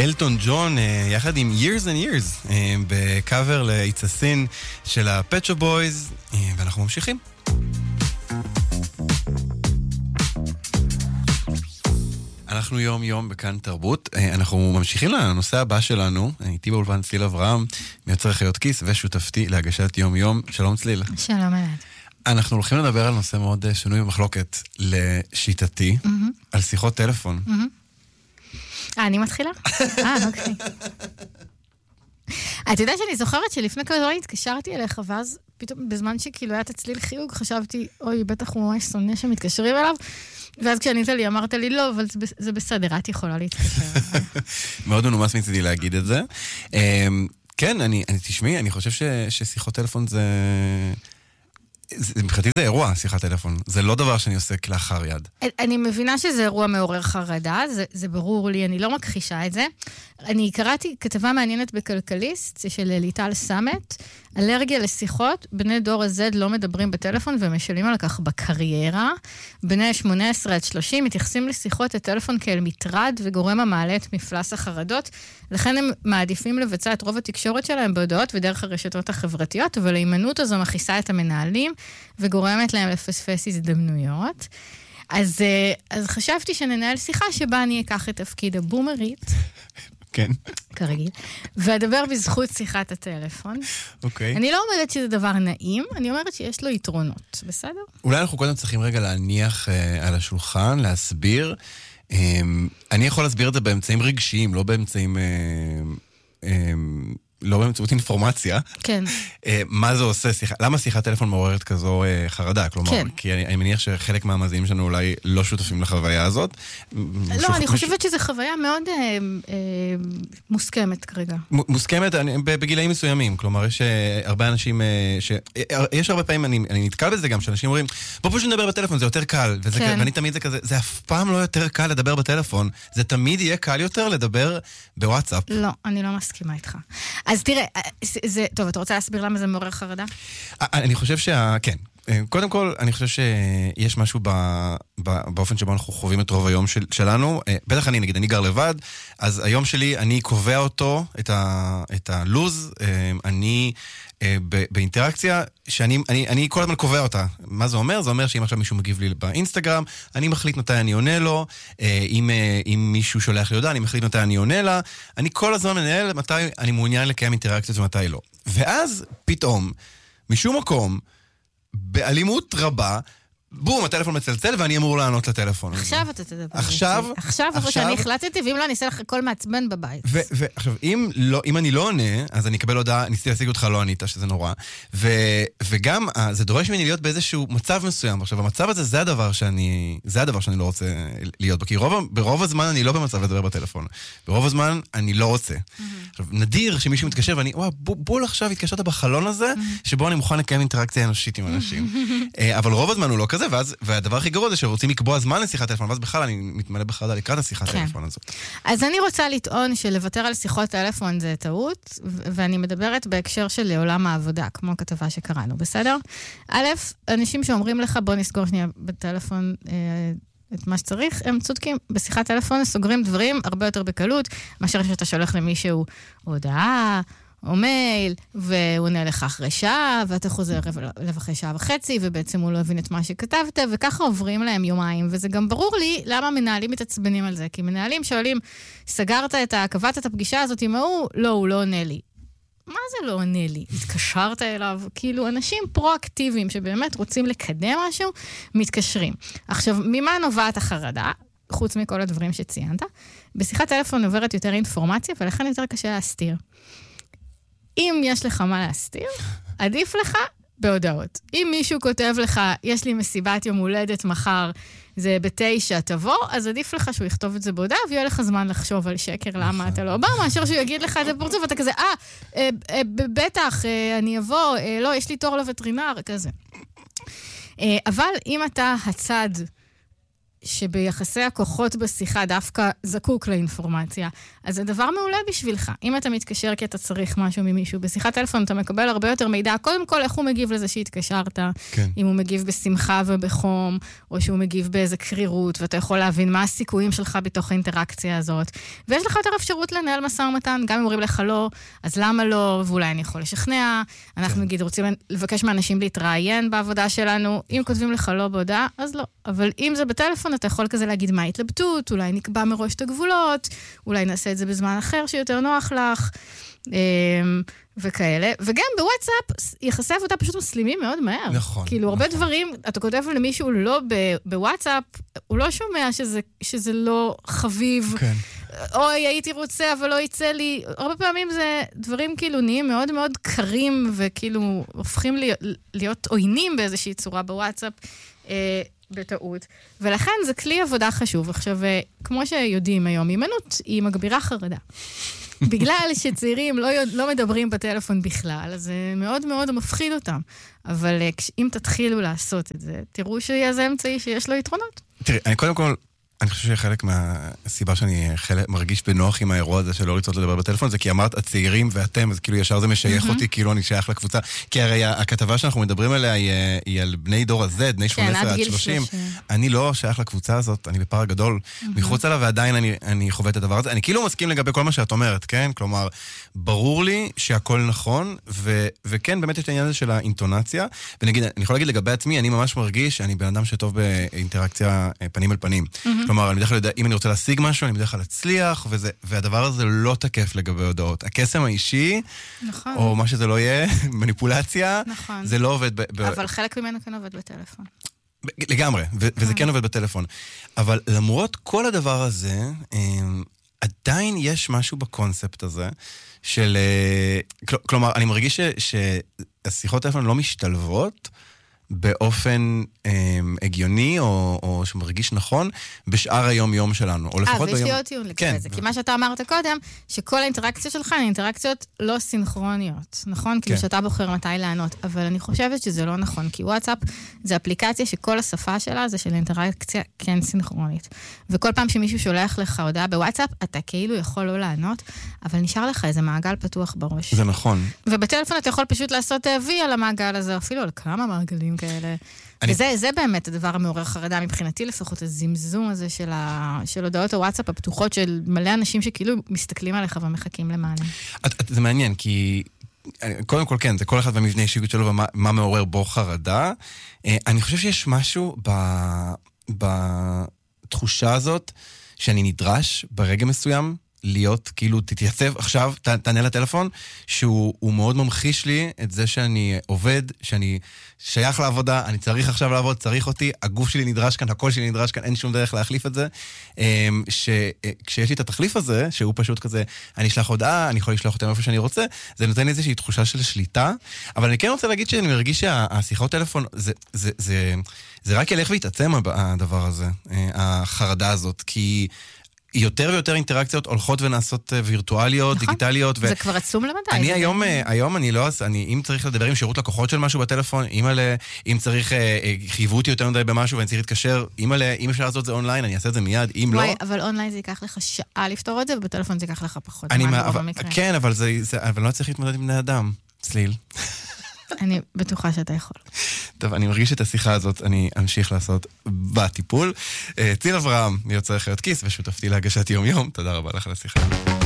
אלטון ג'ון יחד עם Years and Years בקאבר ל-It's a Sin של ה-Pet Shop Boys, ואנחנו ממשיכים. אנחנו יום יום בכאן תרבות, אנחנו ממשיכים לנושא הבא שלנו, איתי באולפן צליל אברהם, מייצר חיות כיס ושותפתי להגשת יום יום. שלום צליל. שלום אלעד. אנחנו הולכים לדבר על נושא מאוד שנוי במחלוקת לשיטתי, על שיחות טלפון. אני מתחילה? אוקיי. אתה יודע שאני זוכרת שלפני כמה זמן התקשרתי אליך, ואז פתאום בזמן שכאילו היה תצליל חיוג, חשבתי, אוי, בטח הוא ממש שונא שמתקשרים אליו, ואז כשענית לי, אמרת לי, לא, אבל זה בסדר, את יכולה להתקשר. מאוד מנומס מצידי להגיד את זה. כן, תשמעי, אני חושב ששיחות טלפון מבחינתי זה אירוע, שיחת טלפון. זה לא דבר שאני עושה כלאחר יד. אני מבינה שזה אירוע מעורר חרדה, זה ברור לי, אני לא מכחישה את זה. אני קראתי כתבה מעניינת בכלכליסט, של ליטל סמט, אלרגיה לשיחות, בני דור הזד לא מדברים בטלפון ומשלים על כך בקריירה. בני 18 עד 30 מתייחסים לשיחות הטלפון כאל מטרד וגורם המעלה את מפלס החרדות, לכן הם מעדיפים לבצע את רוב התקשורת שלהם בהודעות ודרך הרשתות החברתיות, אבל ההימנעות הזו מכיסה את המנהלים וגורמת להם לפספס הזדמנויות. אז חשבתי שננהל שיחה שבה אני אקח את תפקיד הבומרית, כן. כרגיל, ואדבר בזכות שיחת הטלפון. אוקיי. אני לא אומרת שזה דבר נעים, אני אומרת שיש לו יתרונות, בסדר? אולי אנחנו קודם צריכים רגע להניח על השולחן, להסביר. אני יכול להסביר את זה באמצעים רגשיים, לא באמצעים... לא באמצעות אינפורמציה. כן. מה זה עושה שיחה? למה שיחת טלפון מעוררת כזו חרדה? כלומר, כן. כי אני מניח שחלק מהמאזינים שלנו אולי לא שותפים לחוויה הזאת. לא, אני חושבת שזו חוויה מאוד מוסכמת כרגע. מוסכמת בגילאים מסוימים. כלומר, יש הרבה אנשים יש הרבה פעמים, אני נתקל בזה גם, שאנשים אומרים, בוא פשוט נדבר בטלפון, זה יותר קל. ואני תמיד זה כזה, זה אף פעם לא יותר קל לדבר בטלפון. זה תמיד יהיה קל יותר לדבר בוואטסאפ. לא, אני לא מסכימה איתך. אז תראה, טוב, אתה רוצה להסביר למה זה מעורר חרדה? אני חושב כן. קודם כל, אני חושב שיש משהו באופן שבו אנחנו חווים את רוב היום שלנו. בטח נגיד, אני גר לבד, אז היום שלי, אני קובע אותו, את הלוז, אני באינטראקציה, שאני כל הזמן קובע אותה. מה זה אומר? זה אומר שאם עכשיו מישהו מגיב לי באינסטגרם, אני מחליט מתי אני עונה לו, אם מישהו שולח לי הודעה, אני מחליט מתי אני עונה לה, אני כל הזמן מנהל מתי אני מעוניין לקיים אינטראקציות ומתי לא. ואז פתאום, משום מקום, באלימות רבה, בום, הטלפון מצלצל ואני אמור לענות לטלפון. עכשיו אתה תדבר. עכשיו, אבל שאני החלטתי, ואם לא, אני אעשה לך הכל מעצבן בבית. ועכשיו, אם אני לא עונה, אז אני אקבל הודעה, ניסיתי להשיג אותך, לא ענית, שזה נורא. וגם, זה דורש ממני להיות באיזשהו מצב מסוים. עכשיו, המצב הזה, זה הדבר שאני לא רוצה להיות בו. כי ברוב הזמן אני לא במצב לדבר בטלפון. ברוב הזמן אני לא רוצה. עכשיו, נדיר שמישהו מתקשר ואני, בול עכשיו התקשרת בחלון הזה, שבו אני מוכן לקיים אינטראקציה אנושית עם אנשים. אבל רוב הזמן הוא לא כזה, והדבר הכי גרוע זה שרוצים לקבוע זמן לשיחת טלפון, ואז בכלל אני מתמלא בחרדה לקראת השיחת טלפון הזאת. אז אני רוצה לטעון שלוותר על שיחות טלפון זה טעות, ואני מדברת בהקשר של עולם העבודה, כמו הכתבה שקראנו, בסדר? א', אנשים שאומרים לך, בוא נסגור שנייה בטלפון את מה שצריך, הם צודקים. בשיחת טלפון סוגרים דברים הרבה יותר בקלות, מאשר שאתה שולח למישהו הודעה, או מייל, והוא עונה לך אחרי שעה, ואתה חוזר אחרי שעה וחצי, ובעצם הוא לא הבין את מה שכתבת, וככה עוברים להם יומיים, וזה גם ברור לי למה מנהלים מתעצבנים על זה, כי מנהלים שואלים, קבעת את הפגישה הזאת עם ההוא? לא, הוא לא עונה לי. מה זה לא עונה לי? התקשרת אליו? כאילו, אנשים פרואקטיביים שבאמת רוצים לקדם משהו, מתקשרים. עכשיו, ממה נובעת החרדה? חוץ מכל הדברים שציינת, בשיחת טלפון עוברת יותר אינפורמציה, ולכן יותר קשה להסתיר. אם יש לך מה להסתיר, עדיף לך בהודעות. אם מישהו כותב לך, יש לי מסיבת יום הולדת מחר, זה ב9, תבוא, אז עדיף לך שהוא יכתוב את זה בהודעה, ויהיה לך זמן לחשוב על שקר למה אתה לא בא, מאשר שהוא יגיד לך את זה בפרצוף, ואתה כזה, בטח, אני אבוא, לא, יש לי תור לווטרינר, כזה. אבל אם אתה הצד שביחסי הכוחות בשיחה דווקא זקוק לאינפורמציה, אז זה דבר מעולה בשבילך. אם אתה מתקשר כי אתה צריך משהו ממישהו, בשיחת טלפון אתה מקבל הרבה יותר מידע, קודם כל איך הוא מגיב לזה שהתקשרת, כן. אם הוא מגיב בשמחה ובחום, או שהוא מגיב באיזה קרירות, ואתה יכול להבין מה הסיכויים שלך בתוך האינטראקציה הזאת. ויש לך יותר אפשרות לנהל משא ומתן, גם אם אומרים לך לא, אז למה לא, ואולי אני יכול לשכנע. אנחנו נגיד רוצים לבקש מאנשים להתראיין בעבודה שלנו, אם כותבים לך לא בהודעה, אז לא. אבל אם זה בטלפון, אתה יכול כזה להגיד מה ההתלבטות, אולי נקבע מראש את הגבולות, אולי נעשה את זה בזמן אחר שיותר נוח לך, וכאלה. וגם בוואטסאפ, יחסי עבודה פשוט מסלימים מאוד מהר. נכון. כאילו, הרבה דברים, אתה כותב למישהו לא בוואטסאפ, הוא לא שומע שזה לא חביב, כן. אוי, הייתי רוצה, אבל לא יצא לי. הרבה פעמים זה דברים כאילו נהיים מאוד מאוד קרים, וכאילו הופכים להיות עוינים באיזושהי צורה בוואטסאפ, בטעות. ולכן זה כלי עבודה חשוב. עכשיו, כמו שיודעים היום, הימנעות היא מגבירה חרדה. בגלל שצעירים לא מדברים בטלפון בכלל, אז זה מאוד מאוד מפחיד אותם. אבל אם תתחילו לעשות את זה, תראו שיהיה זה אמצעי שיש לו יתרונות. תראי, קודם כל, אני חושב שחלק מהסיבה שאני מרגיש בנוח עם האירוע הזה שלא לרצות לדבר בטלפון, זה כי אמרת הצעירים ואתם, אז כאילו ישר זה משייך אותי, כאילו אני שייך לקבוצה. כי הרי הכתבה שאנחנו מדברים עליה היא על בני דור הזה, בני 18 עד 30. אני לא שייך לקבוצה הזאת, אני בפער גדול מחוץ עליו, ועדיין אני חווה את הדבר הזה. אני כאילו מסכים לגבי כל מה שאת אומרת, כן? כלומר, ברור לי שהכל נכון, וכן, באמת יש את העניין הזה של האינטונציה, ונגיד, אני יכול להגיד לגבי עצמי, אני ממש מרגיש שאני בן אדם שטוב באינטראקציה פנים אל פנים. כלומר, אני בדרך כלל יודע, אם אני רוצה להשיג משהו, אני בדרך כלל אצליח, והדבר הזה לא תקף לגבי הודעות. הקסם האישי, נכון. או מה שזה לא יהיה, מניפולציה, נכון. זה לא עובד אבל חלק ממנו כן עובד בטלפון. לגמרי, וזה כן עובד בטלפון. אבל למרות כל הדבר הזה, עדיין יש משהו בקונספט הזה, של... כלומר, אני מרגיש שהשיחות טלפון לא משתלבות, באופן הגיוני, או שמרגיש נכון, בשאר היום-יום שלנו. או לפחות ויש לי עוד טיעון לגבי זה. כי מה שאתה אמרת קודם, שכל האינטראקציות שלך הן אינטראקציות לא סינכרוניות, נכון? כאילו שאתה בוחר מתי לענות. אבל אני חושבת שזה לא נכון, כי וואטסאפ זה אפליקציה שכל השפה שלה זה של אינטראקציה כן סינכרונית. וכל פעם שמישהו שולח לך הודעה בוואטסאפ, אתה כאילו יכול לא לענות, אבל נשאר לך איזה מעגל פתוח בראש. זה נכון. ובטלפון אתה יכול פשוט לעשות וי על המעגל הזה, אפילו על כמה מעגלים כאלה. וזה באמת הדבר המעורר חרדה מבחינתי, לפחות הזמזום הזה של הודעות הוואטסאפ הפתוחות של מלא אנשים שכאילו מסתכלים עליך ומחכים למענה. זה מעניין, כי קודם כל כן, זה כל אחד במבנה אישיות שלו ומה מעורר בו חרדה. אני חושב שיש משהו בתחושה הזאת שאני נדרש ברגע מסוים להיות, כאילו, תתייצב עכשיו, תענה לטלפון, שהוא מאוד ממחיש לי את זה שאני עובד, שאני שייך לעבודה, אני צריך עכשיו לעבוד, צריך אותי, הגוף שלי נדרש כאן, הקול שלי נדרש כאן, אין שום דרך להחליף את זה. כשיש לי את התחליף הזה, שהוא פשוט כזה, אני אשלח הודעה, אני יכול לשלוח אותם איפה שאני רוצה, זה נותן לי איזושהי תחושה של שליטה, אבל אני כן רוצה להגיד שאני מרגיש שהשיחות טלפון, זה רק ילך והתעצם הדבר הזה, החרדה הזאת, כי יותר ויותר אינטראקציות הולכות ונעשות וירטואליות, דיגיטליות. זה כבר עצום למדי. אני היום אני לא, אם צריך לדבר עם שירות לקוחות של משהו בטלפון, אם צריך, חייבו אותי יותר מדי במשהו ואני צריך להתקשר, אם אפשר לעשות את זה אונליין, אני אעשה את זה מיד, אם לא... אבל אונליין זה ייקח לך שעה לפתור את זה, ובטלפון זה ייקח לך פחות. כן, אבל לא צריך להתמודד עם בני אדם, צליל. אני בטוחה שאתה יכול. טוב, אני מרגיש את השיחה הזאת, אני אמשיך לעשות בטיפול. ציל אברהם, מיוצר חיות כיס, ושותפתי להגשת יום-יום. תודה רבה לך על השיחה.